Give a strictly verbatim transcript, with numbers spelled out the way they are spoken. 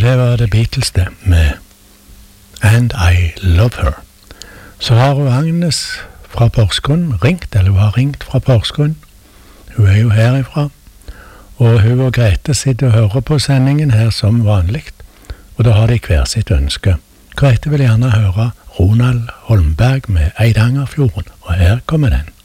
det var The Beatles det, med And I Love Her. Så har hun Agnes fra Porsgrunn ringt, eller hun har ringt fra Porsgrunn. Hun er jo herifra. Og hun og Grete sitter og hører på sendingen her som vanlig. Og da har de hver sitt ønske. Grete vil gjerne høre Ronald Holmberg med Eidangerfjorden, og her kommer den.